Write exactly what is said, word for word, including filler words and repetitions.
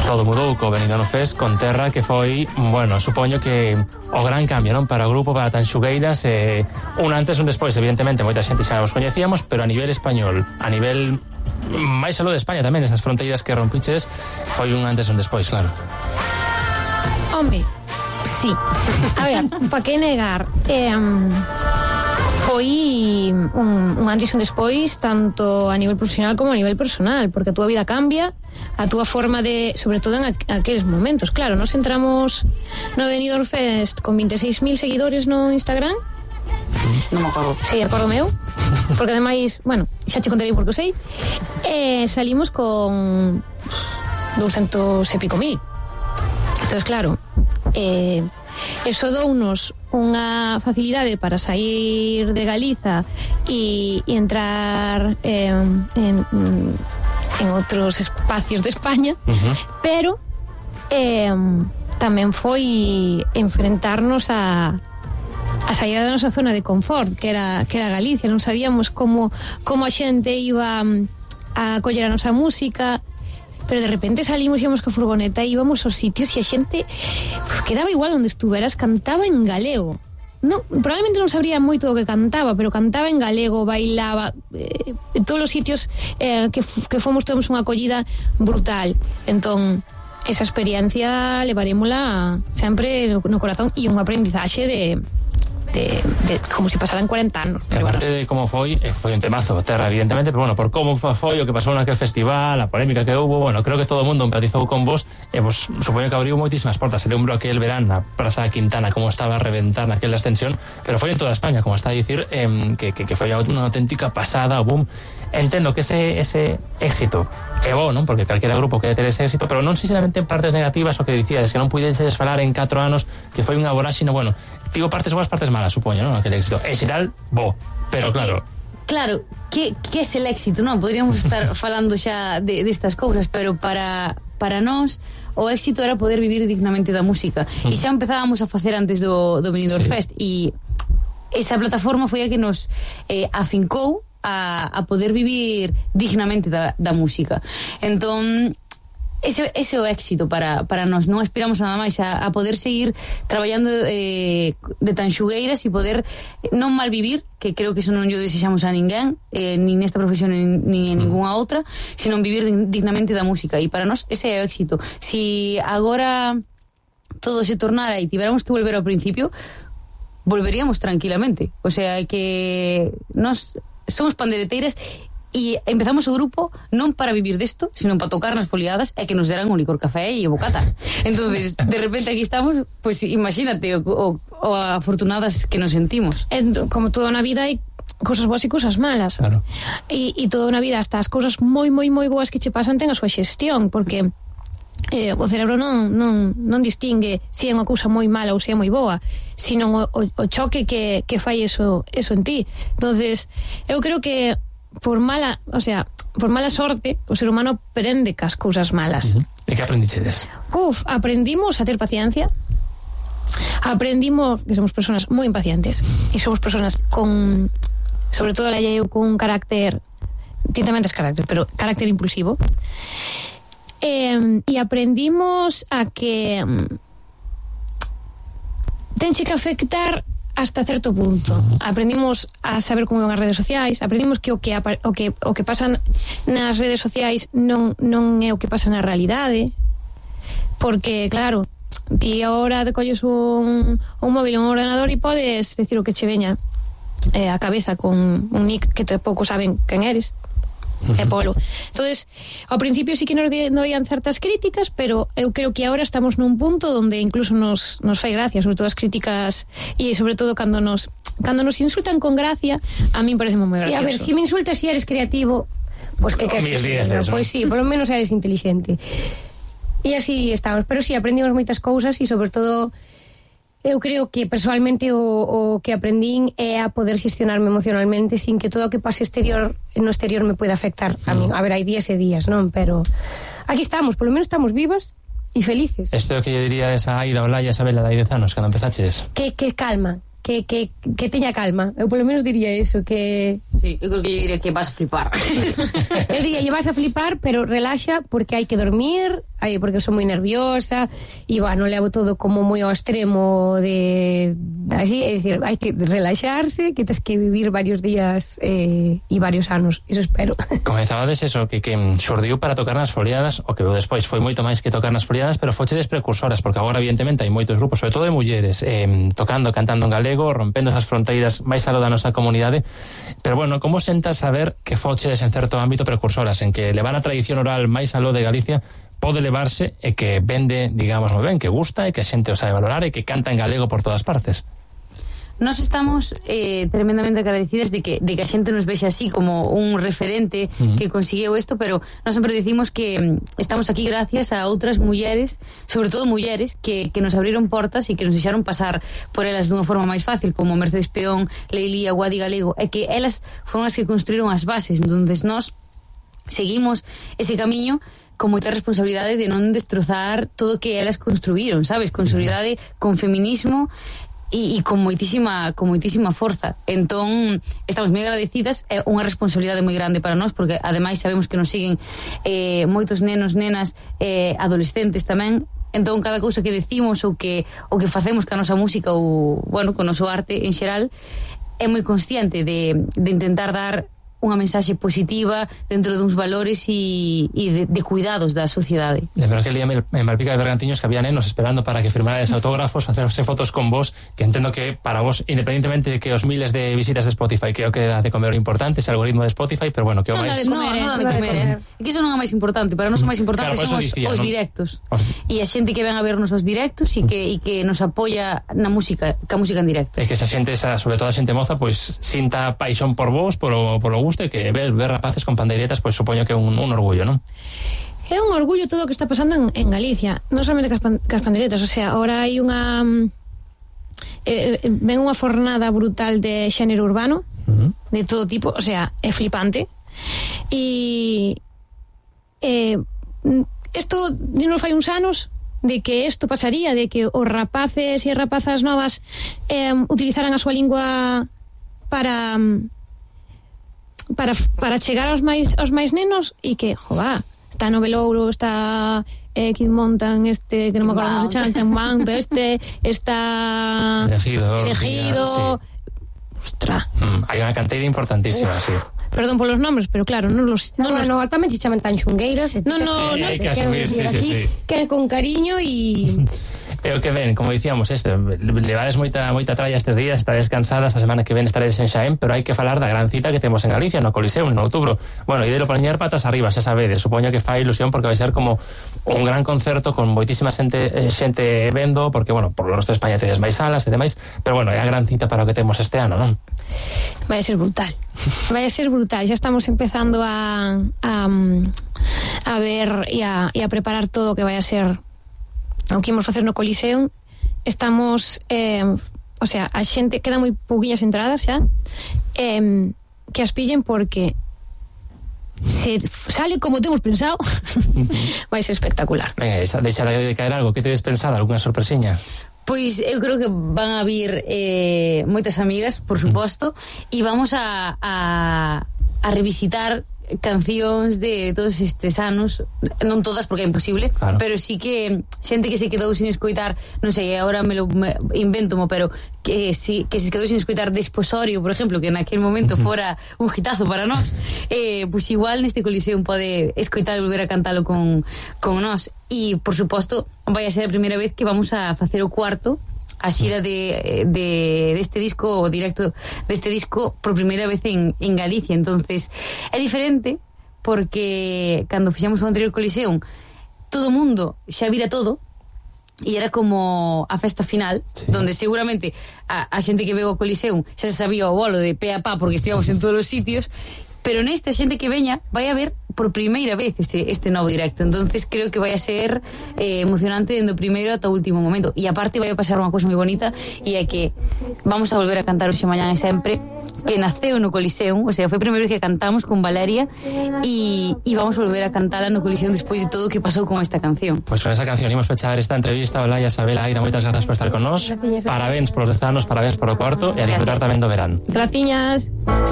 todo mudou co Benidorm Fest con Terra, que foi, bueno, supoño que o gran cambio, non? Para o grupo, para Tanxugueiras, eh, un antes e un despois, evidentemente moita xente xa os coñecíamos, pero a nivel español, a nivel máis aló de España tamén, esas fronteiras que rompiches, foi un antes e un despois, claro. Home, sí. A ver, pa que negar, eh, foi un, un antes e un despois tanto a nivel profesional como a nivel personal, porque a túa vida cambia, a túa forma de, sobre todo en aqueles momentos. Claro, nos entramos no Benidorm Fest con veintiséis mil seguidores no Instagram. Non me acordo. Sí, acordo meu. Porque ademais, bueno, xa te contarei porque o sei. E salimos con doscientos e pico mil. Entonces, claro, eh, eso dounos unha facilidade para sair de Galiza e, e entrar eh, en, en outros espacios de España, uh-huh. Pero eh, tamén foi enfrentarnos a a saída da nosa zona de confort, que era que era Galicia. Non sabíamos como como a xente iba a coller a nosa música, pero de repente salimos, íbamos ca furgoneta e íbamos aos sitios e a xente pues, quedaba igual onde estuveras, cantaba en galego. No, probablemente non sabría moito o que cantaba, pero cantaba en galego, bailaba, eh, en todos os sitios eh, que, que fomos temos unha acollida brutal. Entón, esa experiencia levarémola sempre no, no corazón e un aprendizaxe de De, de, como se si pasaran cuarenta anos. Pero aparte bueno, de como foi, foi un temazo Terra, evidentemente, pero bueno, por como foi o que pasou naquel festival, a polémica que hubo, bueno, creo que todo o mundo empatizou con vos e vos supoño que abriu moitísimas portas. Se lembro aquel verán na Praza Quintana como estaba a reventar naquela extensión, pero foi en toda España, como está a dicir, eh, que, que, que foi unha auténtica pasada, boom. Entendo que ese, ese éxito é bo, non? Porque calquera grupo quere ter ese éxito, pero non sinceramente en partes negativas o que dicías, que non puideses falar en catro anos, que foi unha voráxine, bueno, tivo partes boas, partes malas, supoño, non? Aquel éxito. En xeral, bo, pero claro. Eh, claro, que, que é el éxito, non? Podríamos estar falando xa de, destas cousas, pero para, para nós o éxito era poder vivir dignamente da música. E xa empezábamos a facer antes do, do Benidorm sí. Fest, e esa plataforma foi a que nos eh, afincou A, a poder vivir dignamente da, da música. Entón ese, ese é o éxito para, para nós. Non aspiramos nada máis a, a poder seguir traballando eh, de Tanxugueiras e poder non mal vivir, que creo que eso non yo desexamos a ninguén, eh, nin nesta profesión nin, nin en ninguna outra, sino vivir dignamente da música. E para nós ese é o éxito. Si agora todo se tornara e tiveramos que volver ao principio, volveríamos tranquilamente. O sea, que nós somos pandereteiras e empezamos o grupo non para vivir desto, sino para tocar nas foliadas e que nos deran un licor café e bocata. Entonces, de repente aquí estamos, pues imagínate o, o, o afortunadas que nos sentimos. Entón, como toda na vida hai cosas boas e cosas malas. Claro. E, e toda na vida hasta as cosas moi, moi, moi boas que che pasan ten a súa xestión, porque eh, o cerebro non, non, non distingue se é unha cousa moi mala ou se é moi boa, sino o, o, o choque que, que fai eso, eso en ti. Entonces, eu creo que por mala, o sea, por mala sorte, o ser humano aprende cas cousas malas. Uh-huh. E que aprendichedes? Uf, aprendimos a ter paciencia, aprendimos que somos personas moi impacientes e somos personas con, sobre todo la eu, con un carácter, ti tamén tes carácter, pero carácter impulsivo. Eh, e aprendimos a que tenche que afectar hasta certo punto. Aprendimos a saber como van as redes sociais, aprendimos que o que o que o que pasan nas redes sociais non non é o que pasa na realidade. Porque claro, ti agora te colles un un móvil, un ordenador e podes decir o que che veña eh, a cabeza con un nick que tampouco saben quen eres. E polo. Entonces, ao principio sí que nos doían certas críticas, pero eu creo que agora estamos nun punto donde incluso nos, nos fai gracia, sobre todo as críticas e sobre todo cando nos cando nos insultan con gracia, a mí parece moi gracioso. Sí, a ver, si me insultas si eres creativo, pues que que que pois pues sí, por lo menos eres inteligente. E así estamos, pero sí, aprendimos moitas cousas e sobre todo eu creo que personalmente o, o que aprendín é a poder xestionarme emocionalmente sin que todo o que pase exterior no exterior me pueda afectar a mí. A ver, hai días e días, non? Pero aquí estamos, polo menos estamos vivas e felices. Isto é o que lle diría esa Aida Olaya, esa vela de dez anos, cando empezaches? Que, que calma, que, que, que teña calma. Eu polo menos diría eso, que Sí, eu creo que yo diría que vas a flipar. Eu diría, lle vas a flipar, pero relaxa porque hai que dormir, hai, porque son moi nerviosa e, bueno, levo todo como moi ao extremo de así, é dicir, hai que relaxarse, que tens que vivir varios días eh, e varios anos, iso espero. Comezabades eso, que, que xurdiu para tocar nas foliadas, o que veu despois foi moito máis que tocar nas foliadas, pero fochedes precursoras, porque agora evidentemente hai moitos grupos, sobre todo de mulleres, eh, tocando, cantando en galego, rompendo esas fronteiras máis aló da nosa comunidade. Pero bueno, como senta saber que fochedes en certo ámbito precursoras, en que levar a tradición oral máis aló de Galicia pode levarse e que vende, digamos, moi ben, que gusta e que a xente o sabe valorar e que canta en galego por todas partes? Nos estamos eh, tremendamente agradecidas de que, de que a xente nos vexe así como un referente uh-huh. que consiguiu isto, pero nós sempre dicimos que estamos aquí gracias a outras mulleres, sobre todo mulleres, que, que nos abriron portas e que nos deixaron pasar por elas dunha forma máis fácil, como Mercedes Peón, Leilía, Guadi Galego, e que elas foron as que construíron as bases. Entonces nós seguimos ese camiño con moita responsabilidade de non destrozar todo o que elas construíron, sabes? Con solidaridade, con feminismo e, e con moitísima con moitísima forza. Entón, estamos moi agradecidas, é unha responsabilidade moi grande para nós, porque ademais sabemos que nos siguen eh, moitos nenos, nenas, eh, adolescentes tamén. Entón, cada cousa que decimos ou que, ou que facemos ca nosa música ou, bueno, con o noso arte en xeral, é moi consciente de, de intentar dar unha mensaxe positiva dentro duns valores e, e de, de cuidados da sociedade. Lembro que el día en Malpica de Bergantiños que había nenos esperando para que firmarades autógrafos, facerse fotos con vos, que entendo que para vos, independentemente de que os miles de visitas de Spotify, que é o que dá de comer o importante, ese algoritmo de Spotify, pero bueno, que o non, máis... Non, non dá de comer, eh? É que iso non é máis importante, para nós o máis importante claro, son os, dicía, os directos. Os... E a xente que ven a vernos os directos e que, e que nos apoia na música, ca música en directo. É que esa xente, esa, sobre todo a xente moza, pois sinta paixón por vos, por o, por o gusto, e que ver, ver rapaces con pandeiretas, pois pues, supoño que é un, un orgullo, non? É un orgullo todo o que está pasando en, en Galicia, non solamente cas, pan, cas pandeiretas, o sea, ahora hai unha eh, ven unha fornada brutal de xénero urbano, uh-huh. de todo tipo, o sea, é flipante. E eh, isto dinos fai uns anos de que isto pasaría, de que os rapaces e rapazas novas eh, utilizaran a súa lingua para para para chegar aos máis aos máis nenos e que, jová, está no Velouro, está eh, Kid Montan, este que non me acordo de Chantan Mount, este está elegido, elegido sí. Ostras, mm, hai unha canteira importantísima. Uf. Sí. Perdón polos nombres, pero claro, non los no, no, no, tamén se chaman tan xungueiras. No, no, sí, no, hai que asumir, sí, sí, sí. Que con cariño e É o que ven, como dicíamos, este, levades moita moita tralla estes días, estaredes cansadas, a semana que ven estaredes en Xaén, pero hai que falar da gran cita que temos en Galicia, no Coliseo, en outubro. Bueno, e de lo poñer patas arriba, xa sabedes, supoño que fai ilusión porque vai ser como un gran concerto con moitísima xente, eh, xente vendo, porque, bueno, por lo resto de España tedes máis salas e demais, pero bueno, é a gran cita para o que temos este ano, non? Vai a ser brutal. Vai a ser brutal. Ya estamos empezando a a, a ver e a, e a preparar todo o que vai a ser o que imos facer no Coliseo. Estamos eh, o sea, a xente queda moi pouquiñas entradas xa, eh, que as pillen porque se sale como temos pensado vai ser espectacular. Venga, deixa de caer algo que tedes pensado, alguna sorpresiña? Pois eu creo que van a vir eh, moitas amigas, por suposto, e vamos a, a, a revisitar cancións de todos estes anos, non todas porque é imposible, claro. Pero sí que xente que se quedou sin escoitar, non sei, agora me lo me inventomo, pero que si que se quedou sin escoitar Desposorio, por exemplo, que naquele momento fora un hitazo para nós, eh, pois igual neste Coliseo pode escoitar e volver a cantalo con, con nós. E, por suposto, vai a ser a primeira vez que vamos a facer o cuarto a xira de, de deste disco, o directo deste disco por primeira vez en, en Galicia. Entonces é diferente porque cando fixemos o anterior Coliseum todo o mundo xa vira todo e era como a festa final, sí. Donde seguramente a, a xente que veo o Coliseum xa se sabía o bolo de pe a pa porque estivamos en todos os sitios, pero neste a xente que veña vai a ver por primeira vez este, este novo directo. Entonces creo que vai a ser eh, emocionante dende o primeiro ata o último momento. E aparte vai a pasar unha cousa moi bonita, e é que vamos a volver a cantar hoxe mañá e sempre, que naceu no Coliseum, o sea, foi a primeira vez que cantamos con Valeria, e, e vamos a volver a cantala no Coliseum despois de todo o que pasou con esta canción. Pois pues con esa canción imos pechar esta entrevista. Olaya, Sabela, Aida, moitas grazas por estar con nós. Parabéns polos dez anos, parabéns por o cuarto, e a disfrutar tamén do verán. Graciñas.